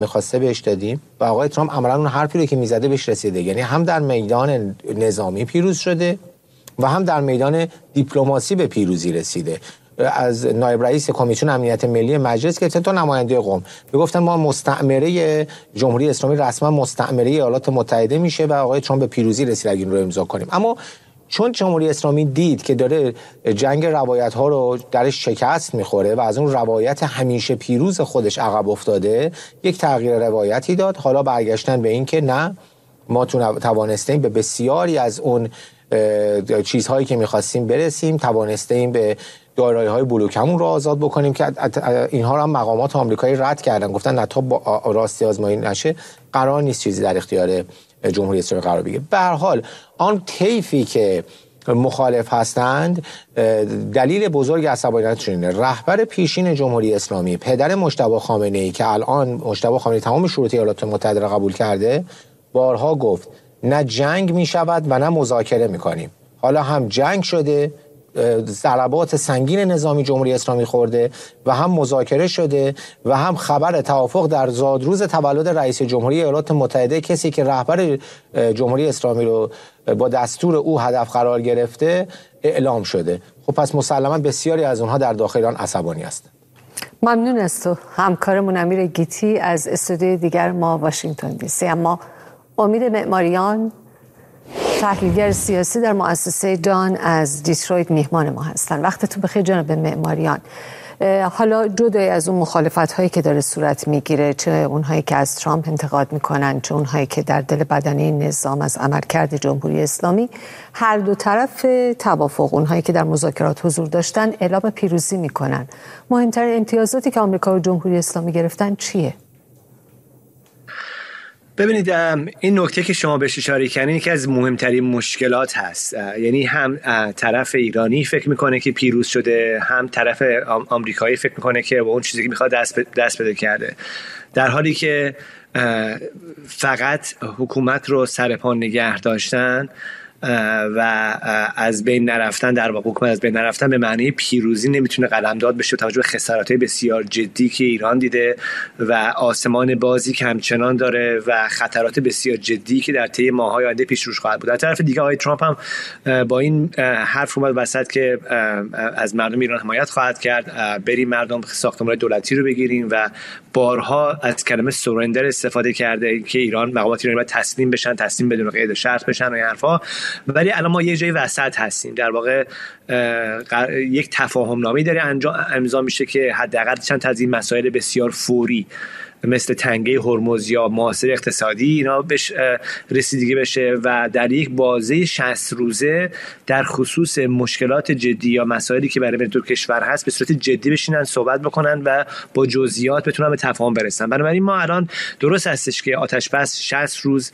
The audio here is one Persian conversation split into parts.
میخواسته بهش دادیم و آقای ترامپ عملاً اون حرفی رو که میزده بهش رسیده. یعنی هم در میدان نظامی پیروز شده و هم در میدان دیپلماسی به پیروزی رسیده. از نایب رئیس کمیسیون امنیت ملی مجلس که تا نماینده قم میگفتن ما مستعمره جمهوری اسلامی رسما مستعمره ایالات متحده میشه و آقای ترامپ به پیروزی رسید اگه این رو امضا کنیم. اما چون جمهوری اسلامی دید که داره جنگ روایت ها رو درش شکست میخوره و از اون روایت همیشه پیروز خودش عقب افتاده، یک تغییر روایتی داد. حالا برگشتن به این که نه، ما توانستیم به بسیاری از اون چیزهایی که میخواستیم برسیم، توانستیم به دارایی‌های بلوکمون رو آزاد بکنیم که اینها رو هم مقامات آمریکایی رد کردن، گفتن نه تا با راستی آزمایی نشه قرار نیست چیزی در اختیار جمهوری اسلامی قرار بگیره. به هر حال آن طیفی که مخالف هستند دلیل بزرگ عصبانیتشون اینه. رهبر پیشین جمهوری اسلامی پدر مجتبی خامنه‌ای که الان مجتبی خامنه‌ای تمام شروط ایالات متحده را قبول کرده، بارها گفت نه جنگ می شود و نه مذاکره می کنیم. حالا هم جنگ شده، ضربات سنگین نظامی جمهوری اسلامی خورده و هم مذاکره شده و هم خبر توافق در زادروز تولد رئیس جمهوری ایالات متحده، کسی که رهبر جمهوری اسلامی رو با دستور او هدف قرار گرفته، اعلام شده. خب پس مسلما بسیاری از اونها در داخل ایران عصبانی هستند. ممنون از تو همکارمون امیر گیتی از استودیوی دیگر ما واشنگتن دی سی. اما امید معماریان تحلیلگر سیاسی در مؤسسه دان از دیترویت میهمان ما هستن. وقتتون بخیر جناب معماریان. حالا جدای از اون مخالفت هایی که داره صورت میگیره، چه اونهایی که از ترامپ انتقاد میکنن چه اونهایی که در دل بدنه نظام از عملکرد جمهوری اسلامی، هر دو طرف توافق، اونهایی که در مذاکرات حضور داشتن، اعلام پیروزی میکنن. مهمترین امتیازاتی که آمریکا و جمهوری اسلامی گرفتن چیه؟ ببینید این نکته که شما بهش اشاره کردین یکی از مهمترین مشکلات هست. یعنی هم طرف ایرانی فکر میکنه که پیروز شده، هم طرف آمریکایی فکر میکنه که با اون چیزی که میخواد دست پیدا کرده، در حالی که فقط حکومت رو سر پا نگه داشتن و از بین نرفتن، در واقع حکومت از بین نرفتن به معنی پیروزی نمیتونه قلمداد بشه با توجه به خسارات‌های بسیار جدی که ایران دیده و آسمان بازی که همچنان داره و خطرات بسیار جدی که در طی ماه‌های آینده پیش روش خواهد بود. در طرف دیگه آقای ترامپ هم با این حرف اومد وسط که از مردم ایران حمایت خواهد کرد، بریم مردم ساختمان دولتی رو بگیریم و بارها از کلمه سورندر استفاده کرده که ایران مقامات ایرانی باید تسلیم بدون قید و شرط بشن و این حرفا. ولی الان ما یه جای وسط هستیم، در واقع یک تفاهم نامه‌ای داره امضا میشه که حداقل چند تا از این مسائل بسیار فوری مثل تنگه هرمز یا محاصره اقتصادی اینا بهش رسیدگی بشه و در یک بازه 60 روزه در خصوص مشکلات جدی یا مسائلی که برای دو کشور هست به صورت جدی بشینن صحبت بکنن و با جزئیات بتونن به تفاهم برسن. بنابراین ما الان درست هستش که آتش بس 60 روز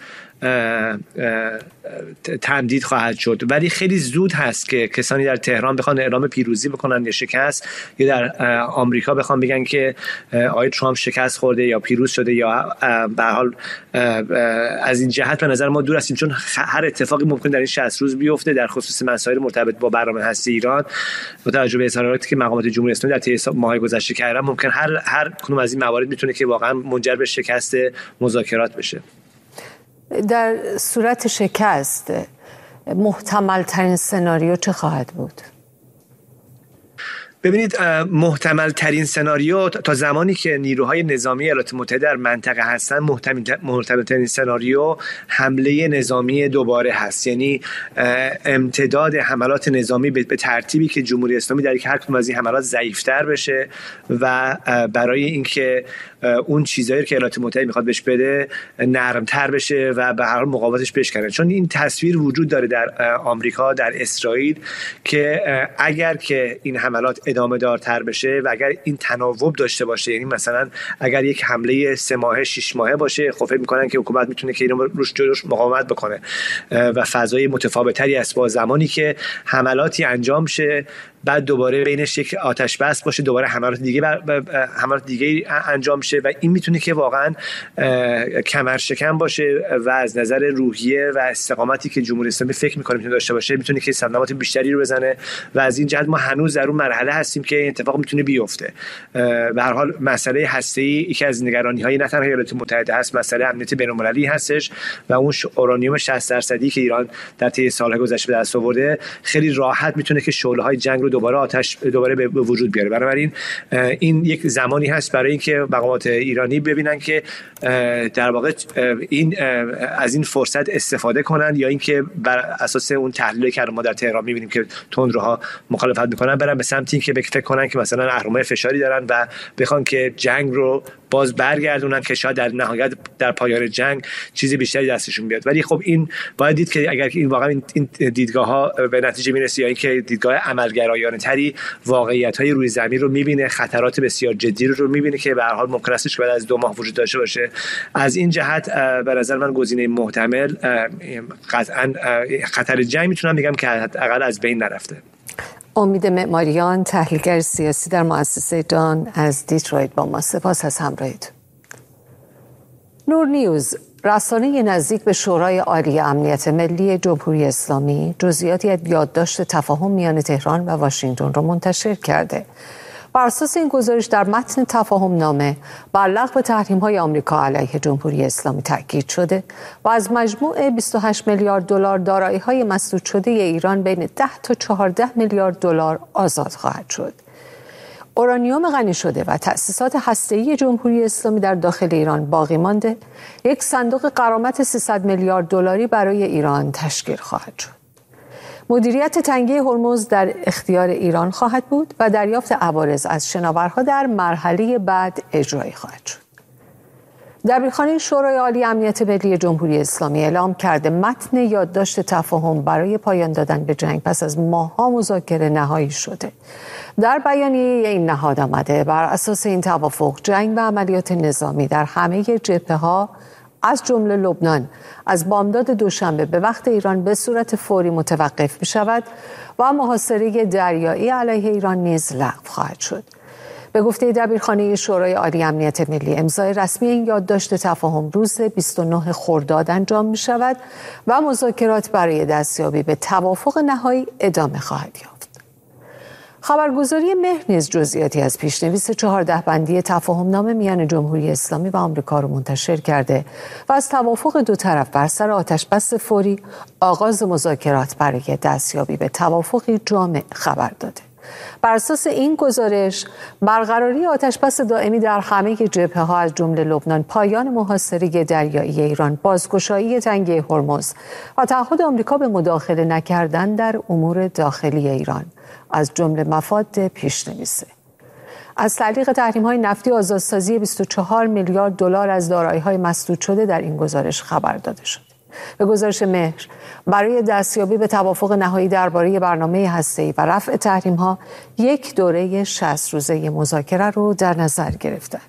تمدید خواهد شد، ولی خیلی زود هست که کسانی در تهران بخوان اعلام پیروزی بکنن یا شکست، یا در آمریکا بخوان بگن که آقای ترامپ شکست خورده یا پیروز شده، یا به هر حال از این جهت به نظر ما دور هستیم، چون هر اتفاقی ممکن در این 60 روز بیفته در خصوص مسائل مرتبط با برنامه هسته ایران. با توجه به اظهاراتی که مقامات جمهوری اسلامی در طی ماه‌های گذشته کردن، ممکن هر کدوم از این موارد میتونه که واقعا منجر به شکست مذاکرات بشه. در صورت شکست محتمل ترین سناریو چه خواهد بود؟ ببینید محتمل ترین سناریو تا زمانی که نیروهای نظامی ایالات متحده در منطقه هستن، محتمل ترین سناریو حمله نظامی دوباره هست. یعنی امتداد حملات نظامی به ترتیبی که جمهوری اسلامی در هر کدوم از این حملات ضعیف‌تر بشه و برای اینکه اون چیزایی که ایالات متحده میخواد بهش بده نرمتر بشه و به هر حال مقاومتش بشکنه. چون این تصویر وجود داره در آمریکا، در اسرائیل، که اگر که این حملات ادامه دارتر بشه و اگر این تناوب داشته باشه، یعنی مثلا اگر یک حمله 3 ماهه 6 ماهه باشه، خب فکر میکنن که حکومت میتونه که اینو روش جلوش مقاومت بکنه و فضای متفاوتری است با زمانی که حملاتی انجام شه بعد دوباره بینش یک آتش بس باشه، دوباره حملات دیگه انجام شه شه و این میتونه که واقعا کمرشکن باشه و از نظر روحیه و استقامتی که جمهوری اسلامی فکر میکنه میتونه داشته باشه میتونه که صدمات بیشتری رو بزنه و از این جهت ما هنوز در اون مرحله هستیم که این اتفاق میتونه بیفته. به هر حال مسئله هسته‌ای یکی از نگرانی‌های نه تنها ایالات متحده هست، مسئله امنیت بین‌المللی هستش و اون اورانیوم 60% که ایران در طی سال‌های گذشته به دست آورده خیلی راحت میتونه که شعله‌های جنگ رو دوباره به وجود بیاره. بنابراین این یک زمانی هست برای اینکه مقامات ایرانی ببینن که در واقع از این فرصت استفاده کنن یا اینکه بر اساس اون تحلیلی که ما در تهران می‌بینیم که تندروها مخالفت می‌کنن برن به سمت اینکه فکر کنن که مثلا اهرم‌های فشاری دارن و بخوان که جنگ رو باز برگردونن که شاید در نهایت در پایان جنگ چیزی بیشتری دستشون بیاد. ولی خب این باید دید که اگر این واقعا این دیدگاه‌ها به نتیجه میرسه یا اینکه دیدگاه عملگرایانه تری واقعیت‌های روی زمین رو می‌بینه، خطرات بسیار جدی رو می‌بینه که به هر حال ممکن است که بعد از 2 ماه وجود داشته باشه، از این جهت به نظر من گزینه محتمل قطعاً خطر جنگ میتونم بگم که حداقل از بین نرفته. امید معماریان، تحلیلگر سیاسی در مؤسسه دان از دیترویت با ما. سپاس از همراهیتون. نور نیوز، رسانه نزدیک به شورای عالی امنیت ملی جمهوری اسلامی، جزئیاتی از یادداشت تفاهم میان تهران و واشنگتن را منتشر کرده. بر اساس این گزارش در متن تفاهم نامه بر لغو تحریم‌های آمریکا علیه جمهوری اسلامی تاکید شده و از مجموع 28 میلیارد دلار دارایی‌های مسدود شده ایران بین 10 تا 14 میلیارد دلار آزاد خواهد شد. اورانیوم غنی شده و تأسیسات هسته‌ای جمهوری اسلامی در داخل ایران باقی مانده، یک صندوق غرامت 300 میلیارد دلاری برای ایران تشکیل خواهد شد. مدیریت تنگه هرمز در اختیار ایران خواهد بود و دریافت عوارض از شناورها در مرحله بعد اجرایی خواهد شد. دبیرخانه شورای عالی امنیت ملی جمهوری اسلامی اعلام کرده متن یادداشت تفاهم برای پایان دادن به جنگ پس از ماه‌ها مذاکره نهایی شده. در بیانیه این نهاد آمده بر اساس این توافق جنگ و عملیات نظامی در همه جبهه‌ها از جمله لبنان از بامداد دوشنبه به وقت ایران به صورت فوری متوقف می شود و محاصره دریایی علیه ایران نیز لغو خواهد شد. به گفته دبیرخانه شورای عالی امنیت ملی، امضای رسمی این یادداشت تفاهم روز 29 خرداد انجام می شود و مذاکرات برای دستیابی به توافق نهایی ادامه خواهد یافت. خبرگزاری مهر نیز جزئیاتی از پیشنویس 14 بندی تفاهم نامه میان جمهوری اسلامی و آمریکا را منتشر کرده و از توافق دو طرف بر سر آتش‌بس فوری، آغاز مذاکرات برای دستیابی به توافقی جامع خبر داده. بر اساس این گزارش، برقراری آتش‌بس دائمی در همه جبهه‌ها از جمله لبنان، پایان محاصره دریایی ایران، بازگشایی تنگه هرمز و تعهد آمریکا به مداخله نکردن در امور داخلی ایران از جمله مفاد پیشنویسه. از تعلیق تحریم‌های نفتی و آزادسازی 24 میلیارد دلار از دارایی‌های مسدود شده در این گزارش خبر داده شد. به گزارش مهر، برای دستیابی به توافق نهایی درباره برنامه هسته‌ای و رفع تحریم‌ها یک دوره 60 روزه مذاکره رو در نظر گرفتند.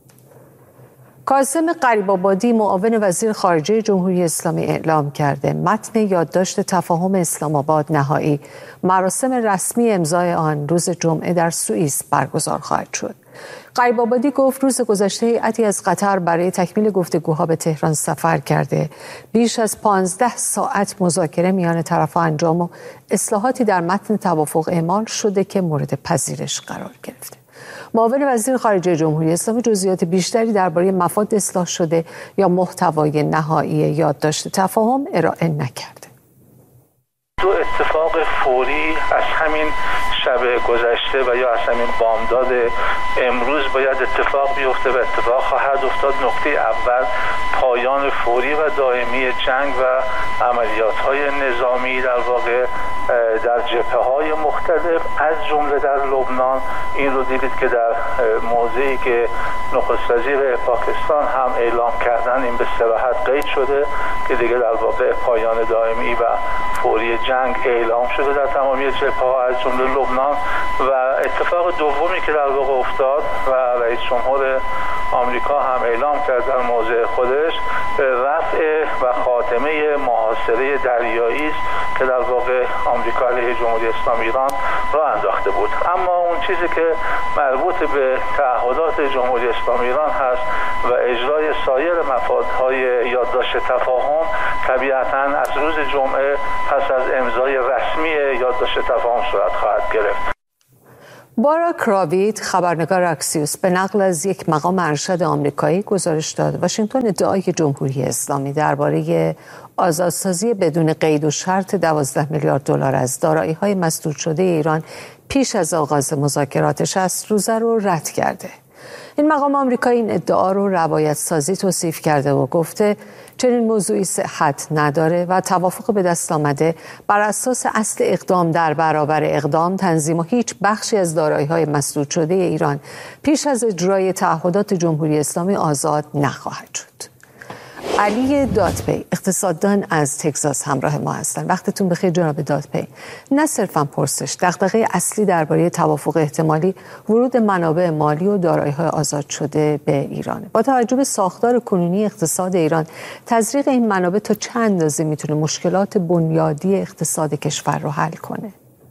کاظم غریب‌آبادی، معاون وزیر خارجه جمهوری اسلامی، اعلام کرده متن یادداشت تفاهم اسلام آباد نهایی مراسم رسمی امضای آن روز جمعه در سوئیس برگزار خواهد شد. غریب‌آبادی گفت روز گذشته هیئتی از قطر برای تکمیل گفتگوها به تهران سفر کرده. بیش از 15 ساعت مذاکره میان طرف‌ها انجام و اصلاحاتی در متن توافق اعمال شده که مورد پذیرش قرار گرفته. معاون وزیر خارجه جمهوری اسلامی جزئیات بیشتری درباره مفاد اصلاح شده یا محتوای نهایی یادداشت تفاهم ارائه نکرده. دو اتفاق فوری از همین شب گذشته و یا از همین بامداد امروز باید اتفاق بیفته و اتفاق خواهد افتاد. نکته اول، پایان فوری و دائمی جنگ و عملیات‌های نظامی در واقع در جبهه‌های مختلف از جمله در لبنان. این رو دیدید که در موضعی که نخست وزیر پاکستان هم اعلام کردن، این به صراحت قید شده که دیگه در واقع پایان دائمی و فوری جنگ اعلام شده در تمامی جبهه‌ها از جمله لبنان. و اتفاق دومی که در واقع افتاد و رئیس جمهور آمریکا هم اعلام کرد در موضع خودش رفع و خاتمه محاصره دریایی است که در واقع آمریکا علیه جمهوری اسلامی ایران راه انداخته بود. اما اون چیزی که مربوط به تعهدات جمهوری اسلامی ایران هست و اجرای سایر مفادهای یادداشت تفاهم طبیعتاً از روز جمعه پس از امضای رسمی یادداشت تفاهم صورت خواهد گرفت. باراک راوید، خبرنگار اکسیوس، به نقل از یک مقام ارشد آمریکایی گزارش داد واشنگتن ادعای جمهوری اسلامی درباره آزادسازی بدون قید و شرط 12 میلیارد دلار از دارایی‌های مسدود شده ایران پیش از آغاز مذاکرات 60 روزه رو رد کرده. این مقام آمریکایی این ادعا رو روایت سازی توصیف کرده و گفته چنین موضوعی صحت نداره و توافق به دست آمده بر اساس اصل اقدام در برابر اقدام تنظیم و هیچ بخشی از دارایی‌های مسدود شده ایران پیش از اجرای تعهدات جمهوری اسلامی آزاد نخواهد شد. علی دادپی، اقتصاددان از تگزاس همراه ما هستند. وقتتون بخیر جناب دادپی. نه صرفاً پرسش، دغدغه اصلی درباره توافق احتمالی ورود منابع مالی و دارایی‌های آزاد شده به ایران. با توجه به ساختار کنونی اقتصاد ایران، تزریق این منابع تا چند اندازه میتونه مشکلات بنیادی اقتصاد کشور رو حل کنه؟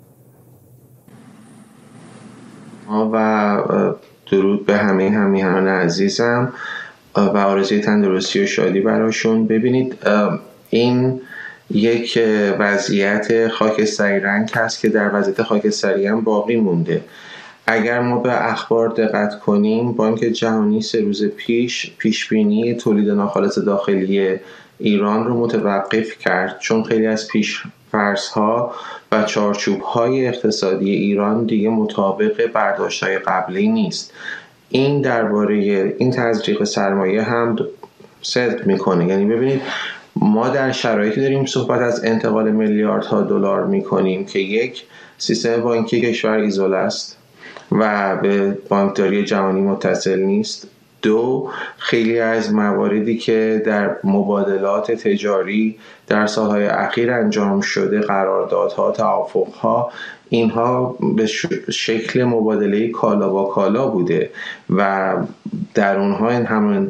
و درود به همه همیهنان عزیزم و آرزوی تندرستی و شادی براشون. ببینید، این یک وضعیت خاکستری رنگ هست که در وضعیت خاکستری هم باقی مونده. اگر ما به اخبار دقت کنیم، بانک جهانی 3 روز پیشبینی تولید ناخالص داخلی ایران رو متوقف کرد، چون خیلی از پیش‌فرض‌ها و چارچوب‌های اقتصادی ایران دیگه مطابق برداشت‌های قبلی نیست. این درباره این تزریق سرمایه هم صدق میکنه. یعنی ببینید، ما در شرایطی داریم صحبت از انتقال میلیاردها دلار میکنیم که یک، سیستم بانکی کشور ایزوله است و به بانکداری جهانی متصل نیست. 2، خیلی از مواردی که در مبادلات تجاری در سالهای اخیر انجام شده، قراردادها، توافقها، اینها به شکل مبادله کالا با کالا بوده و در اونها این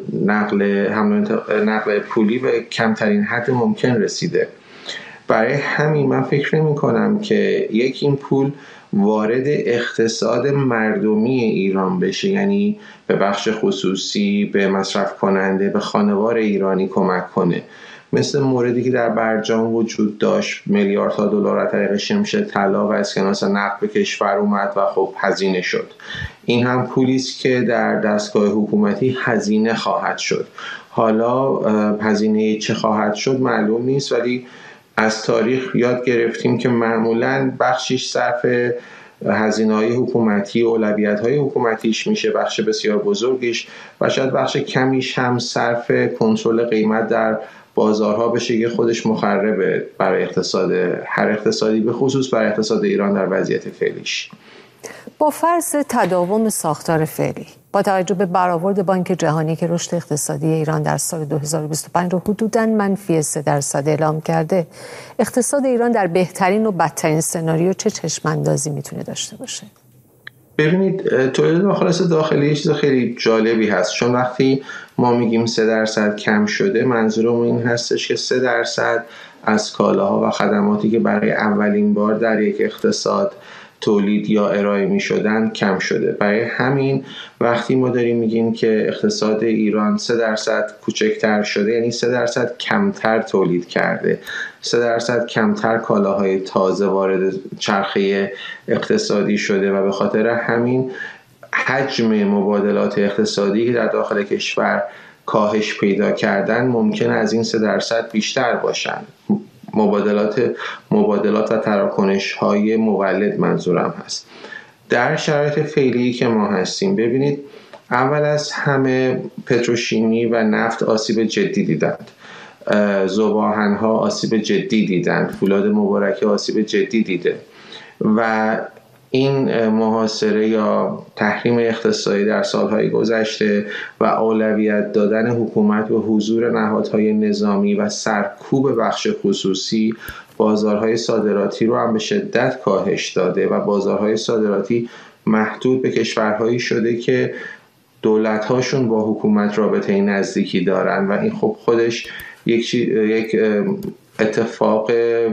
نقل پولی به کمترین حد ممکن رسیده. برای همین من فکر نمی کنم که این پول وارد اقتصاد مردمی ایران بشه، یعنی به بخش خصوصی، به مصرف کننده، به خانوار ایرانی کمک کنه. مثل موردی که در برجام وجود داشت، میلیاردها دلار از طریق شمش طلا و اسکناس نقد به کشور اومد و خب هزینه شد. این هم پولی است که در دستگاه حکومتی هزینه خواهد شد. حالا هزینه چه خواهد شد معلوم نیست، ولی از تاریخ یاد گرفتیم که معمولاً بخشش صرف هزینه‌های حکومتی و اولویت‌های حکومتیش میشه، بخش بسیار بزرگیش، و شاید بخش کمیش هم صرف کنترل قیمت در بازارها بشه که خودش مخربه برای اقتصاد هر اقتصادی، به خصوص برای اقتصاد ایران در وضعیت فعلیش. با فرض تداوم ساختار فعلی، با توجه به برآورد بانک جهانی که رشد اقتصادی ایران در سال 2025 رو حدوداً -3% اعلام کرده، اقتصاد ایران در بهترین و بدترین سناریو چه چشم‌اندازی میتونه داشته باشه؟ ببینید، تولید ناخالص داخلی یه چیز خیلی جالبی هست، چون وقتی ما میگیم 3% کم شده، منظورمون این هستش که 3% از کالاها و خدماتی که برای اولین بار در یک اقتصاد تولید یا ارائه می شدن کم شده. برای همین وقتی ما داریم میگیم که اقتصاد ایران 3% کوچکتر شده، یعنی 3% کمتر تولید کرده، 3% کمتر کالاهای تازه وارد چرخه اقتصادی شده و به خاطر همین حجم مبادلات اقتصادی که در داخل کشور کاهش پیدا کردن ممکن از این 3% بیشتر باشن. مبادلات و تراکنش های مولد منظورم هست. در شرایط فعلی که ما هستیم، ببینید، اول از همه پتروشیمی و نفت آسیب جدی دیدند، ذوب‌آهن ها آسیب جدی دیدند، فولاد مبارکه آسیب جدی دیده و این محاصره یا تحریم اقتصادی در سالهای گذشته و اولویت دادن حکومت و حضور نهادهای نظامی و سرکوب بخش خصوصی بازارهای صادراتی رو هم به شدت کاهش داده و بازارهای صادراتی محدود به کشورهایی شده که دولت‌هاشون با حکومت رابطه نزدیکی دارن و این خب خودش یک اتفاق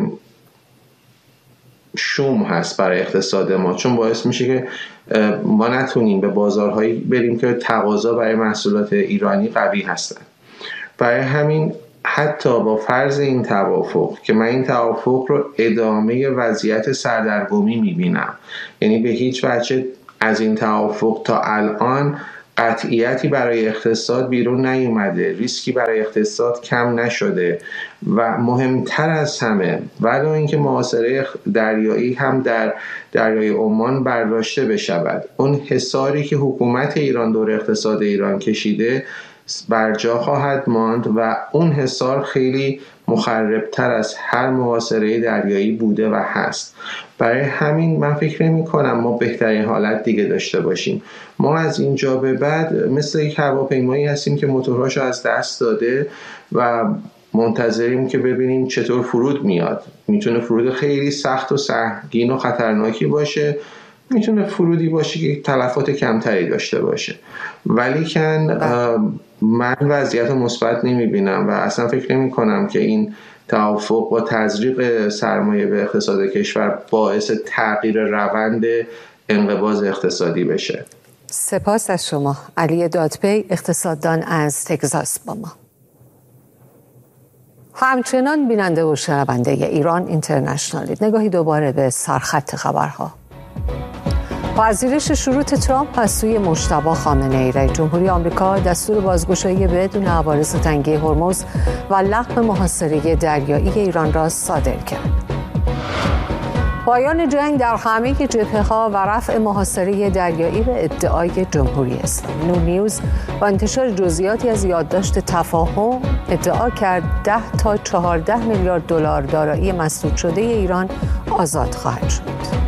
شوم هست برای اقتصاد ما، چون باعث میشه که ما نتونیم به بازارهایی بریم که تقاضا برای محصولات ایرانی قوی هستن. برای همین حتی با فرض این توافق که من این توافق رو ادامه وضعیت سردرگمی میبینم، یعنی به هیچ وجه از این توافق تا الان قطعیتی برای اقتصاد بیرون نیومده، ریسکی برای اقتصاد کم نشده و مهمتر از همه ولو اینکه محاصره دریایی هم در دریای عمان برداشته بشود، اون حصاری که حکومت ایران دور اقتصاد ایران کشیده برجا خواهد ماند و اون حصار خیلی مخربتر از هر محاصره دریایی بوده و هست. برای همین من فکر نمی کنم ما بهترین حالت دیگه داشته باشیم. ما از اینجا به بعد مثل یک هواپیمایی هستیم که موتورهاشو از دست داده و منتظریم که ببینیم چطور فرود میاد. میتونه فرود خیلی سخت و سنگین و خطرناکی باشه، میتونه فرودی باشه که تلفات کمتری داشته باشه، ولیکن من وضعیت مثبت نمیبینم و اصلا فکر نمی کنم که این توافق با تزریق سرمایه به اقتصاد کشور باعث تغییر روند انقباض اقتصادی بشه. سپاس از شما. علی دادپی، اقتصاددان از تگزاس با ما. همچنان بیننده و شنونده ایران اینترنشنالید، نگاهی دوباره به سرخط خبرها. پذیرش شروط ترامپ از سوی مجتبی خامنه‌ای رئیس جمهوری آمریکا دستور بازگشایی بدون عوارض تنگه هرمز و لغو محاصره دریایی ایران را صادر کرد. پایان جنگ در همه جبهه‌ها و رفع محاصره دریایی به ادعای جمهوری اسلامی. نون نیوز با انتشار جزئیاتی از یادداشت تفاهم ادعا کرد 10 تا 14 میلیارد دلار دارایی مسدود شده ایران آزاد خواهد شد.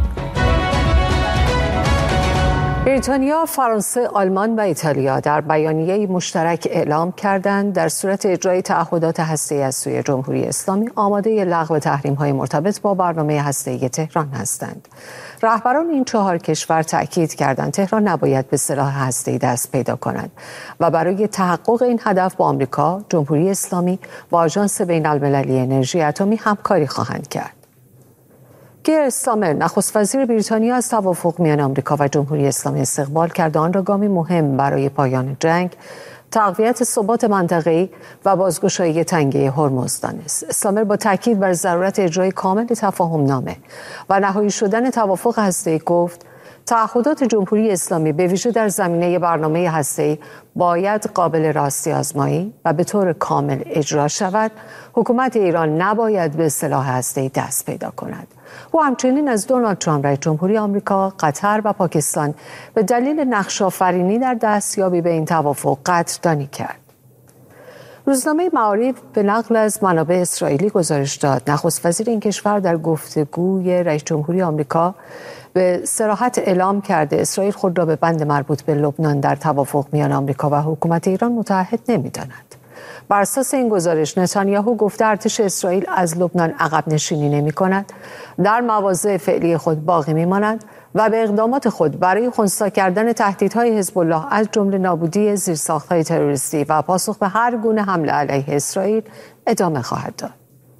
بریتانیا، فرانسه، آلمان و ایتالیا در بیانیه مشترک اعلام کردند در صورت اجرای تعهدات هسته‌ای از سوی جمهوری اسلامی آماده لغو تحریم‌های مرتبط با برنامه هسته‌ای تهران هستند. رهبران این 4 کشور تأکید کردند تهران نباید به سلاح هسته‌ای دست پیدا کند و برای تحقق این هدف با آمریکا، جمهوری اسلامی و آژانس بین‌المللی انرژی اتمی همکاری خواهند کرد. کیر استارمر، نخست وزیر بریتانیا، از توافق میان آمریکا و جمهوری اسلامی استقبال کرد و آن را گامی مهم برای پایان جنگ، تقویت ثبات منطقه‌ای و بازگشایی تنگه هرمز دانست. استارمر با تاکید بر ضرورت اجرای کامل تفاهم نامه و نهایی شدن توافق هسته‌ای گفت تعهدات جمهوری اسلامی به ویژه در زمینه برنامه هسته‌ای باید قابل راستی آزمایی و به طور کامل اجرا شود. حکومت ایران نباید به سلاح هسته‌ای دست پیدا کند. او همچنین از دونالد ترامپ رئیس جمهوری آمریکا، قطر و پاکستان به دلیل نقش‌آفرینی در دستیابی به این توافق قدردانی کرد. روزنامه معارف به نقل از منابع اسرائیلی گزارش داد نخست وزیر این کشور در گفتگوی رئیس جمهوری آمریکا به صراحت اعلام کرده اسرائیل خود را به بند مربوط به لبنان در توافق میان آمریکا و حکومت ایران متعهد نمی‌داند. بر اساس این گزارش نتانیاهو گفته ارتش اسرائیل از لبنان عقب نشینی نمی‌کند، در مواضع فعلی خود باقی می‌ماند و به اقدامات خود برای خنثی کردن تهدیدهای حزب الله از جمله نابودی زیرساخت‌های تروریستی و پاسخ به هر گونه حمله علیه اسرائیل ادامه خواهد داد.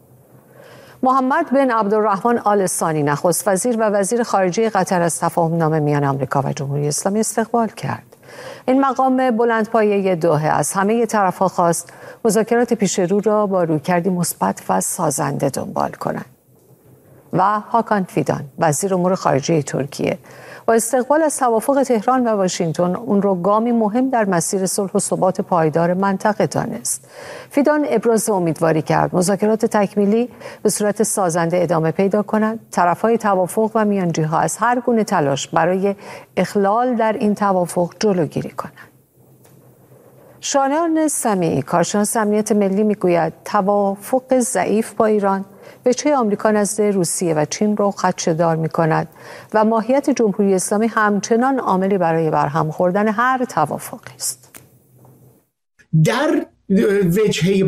محمد بن عبدالرحمن آل ثانی، نخست وزیر و وزیر خارجه قطر، از تفاهم‌نامه میان آمریکا و جمهوری اسلامی استقبال کرد. این مقام بلندپایه دوحه از همه طرف‌ها خواست مذاکرات پیش رو را با رویکردی مثبت و سازنده دنبال کنند. و هاکان فیدان، وزیر امور خارجه ترکیه، با استقبال از توافق تهران و واشنگتن اون را گامی مهم در مسیر صلح و ثبات پایدار منطقه دانست. فیدان ابراز امیدواری کرد مذاکرات تکمیلی به صورت سازنده ادامه پیدا کند، طرف‌های توافق و میانجی‌ها از هر گونه تلاش برای اخلال در این توافق جلوگیری کنند. شایان سمیعی، کارشناس امنیت ملی، میگوید توافق ضعیف با ایران به چه آمریکا نزد روسیه و چین رو خدشه‌دار می‌کند و ماهیت جمهوری اسلامی همچنان عاملی برای برهم خوردن هر توافقی است. در وجهه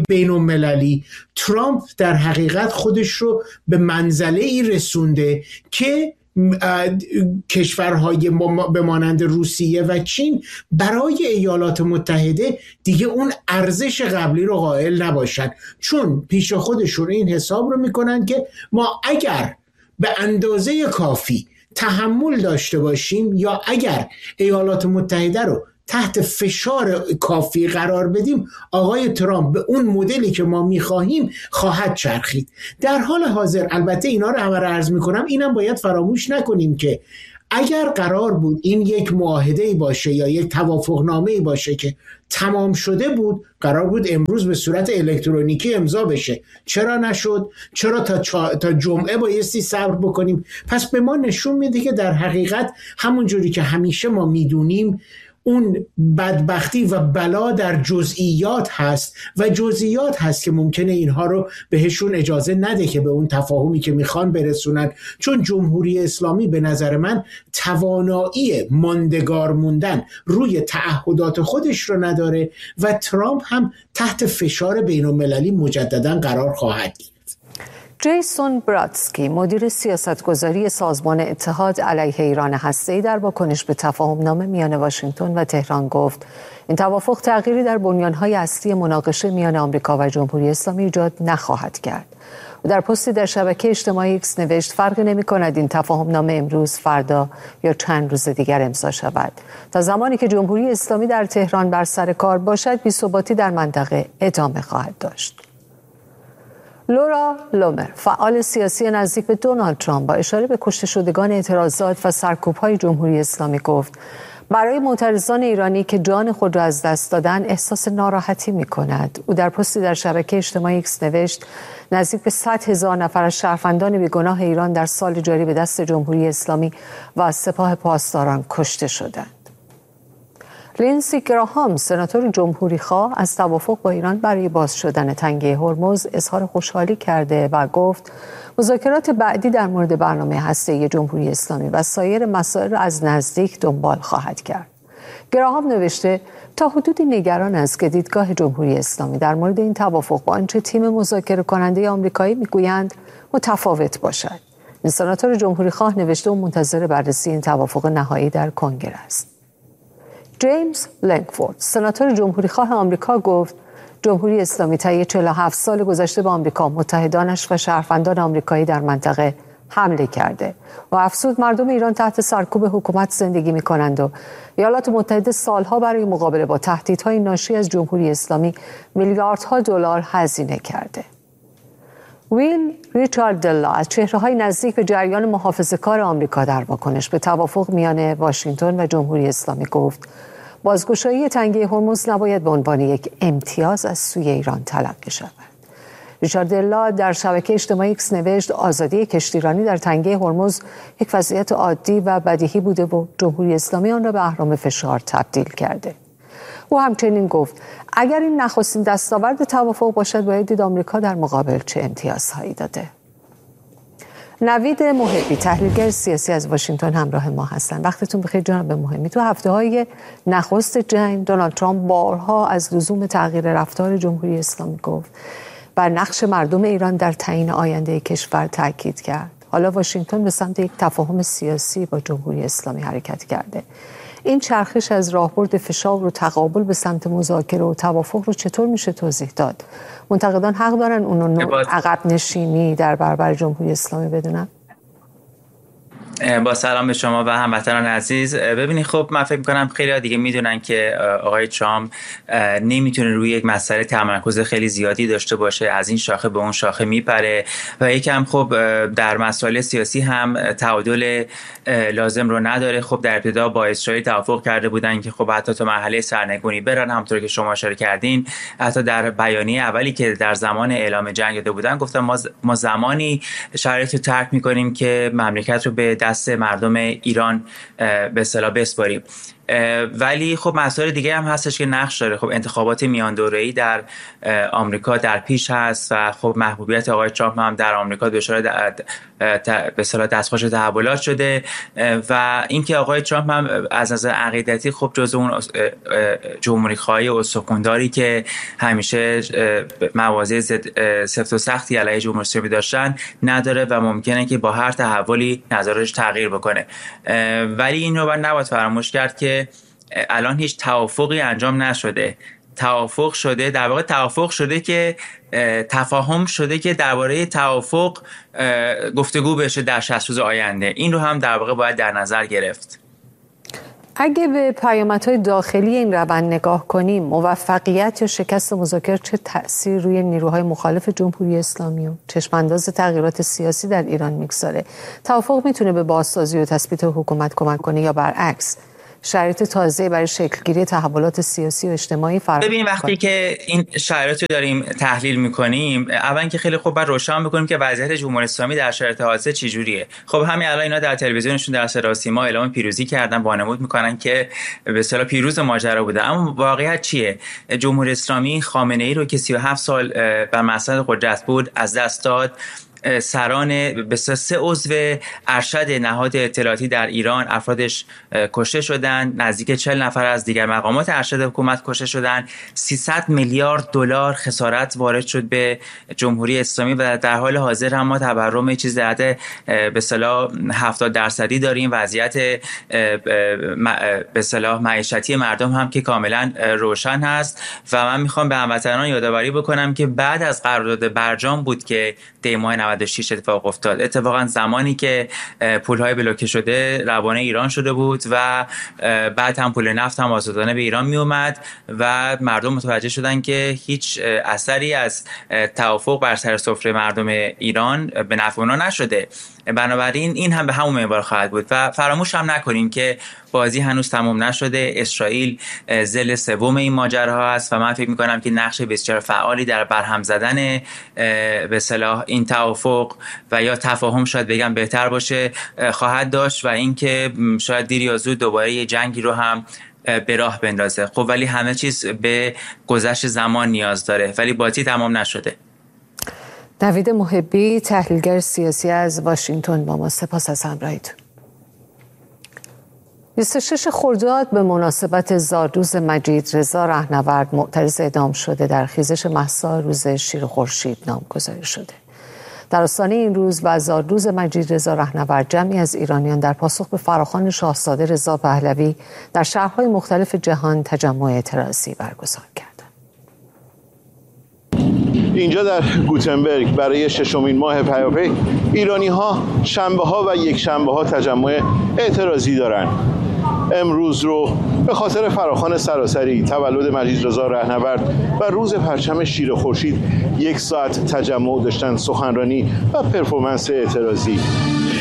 بین‌المللی ترامپ در حقیقت خودش رو به منزله‌ای رسونده که کشورهای به مانند روسیه و چین برای ایالات متحده دیگه اون ارزش قبلی رو قائل نباشن، چون پیش خودشون این حساب رو میکنن که ما اگر به اندازه کافی تحمل داشته باشیم یا اگر ایالات متحده رو تحت فشار کافی قرار بدیم، آقای ترامپ به اون مدلی که ما میخواهیم خواهد چرخید. در حال حاضر البته اینا رو همه عرض میکنم، اینم باید فراموش نکنیم که اگر قرار بود این یک معاهده‌ای باشه یا یک توافقنامه‌ای باشه که تمام شده بود، قرار بود امروز به صورت الکترونیکی امضا بشه. چرا نشد؟ چرا تا جمعه بایستی صبر بکنیم؟ پس به ما نشون میده که در حقیقت همون جوری که همیشه ما میدونیم اون بدبختی و بلا در جزئیات هست و جزئیات هست که ممکنه اینها رو بهشون اجازه نده که به اون تفاهمی که میخوان برسونن، چون جمهوری اسلامی به نظر من توانایی ماندگار موندن روی تعهدات خودش رو نداره و ترامپ هم تحت فشار بین المللی مجددا قرار خواهد گرفت. جیسون برادسکی مدیر سیاستگذاری سازمان اتحاد علیه ایران هسته‌ای در واکنش به تفاهمنامه میان واشنگتن و تهران گفت این توافق تغییری در بنیان‌های اصلی مناقشه میان آمریکا و جمهوری اسلامی ایجاد نخواهد کرد. و در پستی در شبکه اجتماعی ایکس نوشت فرقی نمی‌کند این تفاهمنامه امروز، فردا یا چند روز دیگر امضا شود. تا زمانی که جمهوری اسلامی در تهران بر سر کار باشد، بی‌ثباتی در منطقه ادامه خواهد داشت. لورا لومر، فعال سیاسی نزدیک به دونالد ترامپ، با اشاره به کشته شدگان اعتراضات و سرکوب‌های جمهوری اسلامی گفت برای معترضان ایرانی که جان خود را از دست دادن احساس ناراحتی می‌کند. او در پستی در شبکه اجتماعی ایکس نوشت نزدیک به 100,000 نفر از شهروندان بیگناه ایران در سال جاری به دست جمهوری اسلامی و سپاه پاسداران کشته شدند. لینسی گراهام، سناتور جمهوری‌خواه، از توافق با ایران برای باز شدن تنگه هرمز اظهار خوشحالی کرده و گفت مذاکرات بعدی در مورد برنامه هسته‌ای جمهوری اسلامی و سایر مسائل را از نزدیک دنبال خواهد کرد. گراهام نوشته تا حدودی نگران است که دیدگاه جمهوری اسلامی در مورد این توافق با آنچه تیم مذاکره کننده آمریکایی میگویند متفاوت باشد. این سناتور جمهوری‌خواه نوشته و منتظر بررسی این توافق نهایی در کنگره است. جیمز لنگفورد، سناتور جمهوری‌خواه آمریکا، گفت جمهوری اسلامی طی 47 سال گذشته به آمریکا، متحدانش و شهروندان آمریکایی در منطقه حمله کرده و افزود مردم ایران تحت سرکوب حکومت زندگی می‌کنند و ایالات متحده سالها برای مقابله با تهدیدهای ناشی از جمهوری اسلامی میلیاردها دلار هزینه کرده. ویل ریچارد دلا، از چهره‌های نزدیک به جریان محافظه‌کار آمریکا، در واکنش به توافق میان واشنگتن و جمهوری اسلامی گفت بازگشایی تنگه هرمز نباید به عنوان یک امتیاز از سوی ایران تلقی شود. ریچارد دلا در شبکه اجتماعی ایکس نوشت آزادی کشتیرانی در تنگه هرمز یک وضعیت عادی و بدیهی بوده و جمهوری اسلامی آن را به اهرام فشار تبدیل کرده. او همچنین گفت اگر این نخستین دستاورد توافق باشد، باید دید آمریکا در مقابل چه امتیازهایی داده. نوید محبی، تحلیلگر سیاسی از واشنگتن، همراه ما هستند. وقتتون بخیر جناب محبی. تو هفته‌های نخست جنگ دونالد ترامپ بارها از لزوم تغییر رفتار جمهوری اسلامی گفت، بر نقش مردم ایران در تعیین آینده کشور تاکید کرد. حالا واشنگتن به سمت یک تفاهم سیاسی با جمهوری اسلامی حرکت کرده. این چرخش از راهبرد فشار و تقابل به سمت مذاکره و توافق رو چطور میشه توضیح داد؟ منتقدان حق دارن اونو عقب نشینی در برابر جمهوری اسلامی بدونن؟ با سلام به شما و هموطنان عزیز. ببینید خب من فکر می‌کنم خیلی دیگه میدونن که آقای ترامپ نمیتونه روی یک مسئله تمرکز خیلی زیادی داشته باشه، از این شاخه به اون شاخه میپره و یکم خب در مسائل سیاسی هم تعادل لازم رو نداره. خب در ابتدا با اسرائیل توافق کرده بودن که خب حتی تا مرحله سرنگونی برن، همونطور که شما اشاره کردین. حتی در بیانیه اولی که در زمان اعلام جنگ داده بودن گفتن ما زمانی شرایط رو ترک می‌کنیم که مملکت رو به دست مردم ایران به اصطلاح بسپاریم. ولی خب مسائل دیگه هم هستش که نقش داره. خب انتخابات میان دوره‌ای در آمریکا در پیش هست و خب محبوبیت آقای ترامپ هم در آمریکا دچار به اصطلاح دستخوش تحولات شده و اینکه آقای ترامپ هم از نظر عقیدتی خب جزو اون جمهوری‌خواهی استخوان‌داری که همیشه مواضع سفت و سختی علیه جمهوری اسلامی داشتن نداره و ممکنه که با هر تحولی نظرش تغییر بکنه. ولی این رو نباید فراموش کرد که الان هیچ توافقی انجام نشده. توافق شده، در واقع توافق شده که تفاهم شده که درباره توافق گفتگو بشه در 60 روز آینده. این رو هم در واقع باید در نظر گرفت. اگه به پیامدهای داخلی این روند نگاه کنیم، موفقیت یا شکست مذاکره چه تأثیر روی نیروهای مخالف جمهوری اسلامی و چشمانداز تغییرات سیاسی در ایران میگذاره؟ توافق میتونه به بازسازی و تثبیت حکومت کمک کنه یا برعکس شرایط تازه برای شکلگیری تحولات سیاسی و اجتماعی فراهم ببین وقتی که این شرایط رو داریم تحلیل میکنیم، اول که خیلی خوب باید روشن بکنیم که وضعیت جمهوری اسلامی در شرایط حاضر چجوریه. خب همین الان اینا در تلویزیونشون در صدا و سیما اعلام پیروزی کردن، وانمود میکنن که به اصطلاح پیروز ماجرا بوده، اما واقعیت چیه؟ جمهوری اسلامی خامنه‌ای رو که 37 سال بر مسند قدرت بود از دست داد. سران به 3 عضو ارشد نهاد اطلاعاتی در ایران افرادش کشته شدند، نزدیک 40 نفر از دیگر مقامات ارشد حکومت کشته شدند، 300 میلیارد دلار خسارت وارد شد به جمهوری اسلامی و در حال حاضر هم ما تورم چیز در حد به اصطلاح 70% داریم. وضعیت به اصطلاح معیشتی مردم هم که کاملا روشن هست و من میخوام به هموطنان یادآوری بکنم که بعد از قرارداد برجام بود که دی ماه 96 اتفاق افتاد. اتفاقا زمانی که پول‌های بلوکه شده روانه ایران شده بود و بعد هم پول نفت هم آزادانه به ایران می اومد و مردم متوجه شدن که هیچ اثری از توافق بر سر سفره مردم ایران به نفع اونا نشده. بنابراین این هم به همون منوال خواهد بود و فراموش هم نکنیم که بازی هنوز تمام نشده. اسرائیل ضلع سوم این ماجراها است و من فکر می‌کنم که نقش بسیار فعالی در برهم زدن به اصطلاح این توافق و یا تفاهم شاید بگم بهتر باشه خواهد داشت و اینکه شاید دیر یا زود دوباره یه جنگی رو هم به راه بندازه. خب ولی همه چیز به گذشت زمان نیاز داره، ولی بازی تمام نشده. نوید محبی، تحلیلگر سیاسی از واشنگتن با ما، سپاس از همراهیتون. 26 خرداد به مناسبت زادروز مجید رضا رهنورد معترض اعدام شده در خیزش مهسا روز شیر خورشید نامگذاری شده. در آستانه این روز و زادروز مجید رضا رهنورد جمعی از ایرانیان در پاسخ به فراخوان شاهزاده رضا پهلوی در شهرهای مختلف جهان تجمع اعتراضی برگزار کردند. اینجا در گوتنبرگ برای 6مین ماه پیاپی ایرانی‌ها شنبه‌ها و یکشنبه‌ها تجمع اعتراضی دارند. امروز رو به خاطر فراخوان سراسری تولد مجید رضا رهنورد و روز پرچم شیر خورشید 1 ساعت تجمع داشتن، سخنرانی و پرفورمنس اعتراضی.